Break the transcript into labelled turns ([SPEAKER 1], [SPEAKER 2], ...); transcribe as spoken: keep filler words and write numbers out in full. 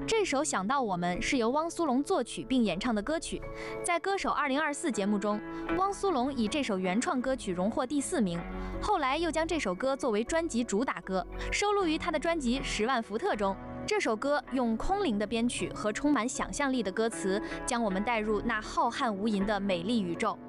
[SPEAKER 1] 这首《想到我们》是由汪苏泷作曲并演唱的歌曲，在歌手二零二四节目中，汪苏泷以这首原创歌曲荣获第四名。后来又将这首歌作为专辑主打歌，收录于他的专辑《十万伏特》中。这首歌用空灵的编曲和充满想象力的歌词，将我们带入那浩瀚无垠的美丽宇宙。